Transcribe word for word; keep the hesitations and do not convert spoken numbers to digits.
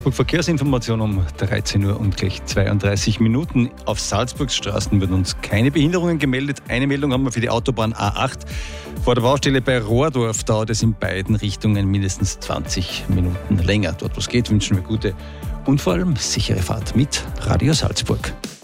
Verkehrsinformation um dreizehn Uhr und gleich zweiunddreißig Minuten. Auf Salzburgs Straßen wird uns keine Behinderungen gemeldet. Eine Meldung haben wir für die Autobahn A acht. Vor der Baustelle bei Rohrdorf dauert es in beiden Richtungen mindestens zwanzig Minuten länger. Dort, wo es geht, wünschen wir gute und vor allem sichere Fahrt mit Radio Salzburg.